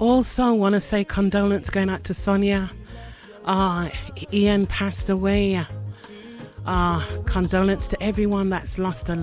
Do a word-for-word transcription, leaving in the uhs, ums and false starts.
Also, want to say condolence going out to Sonia. Uh, Ian passed away. Uh, condolence to everyone that's lost a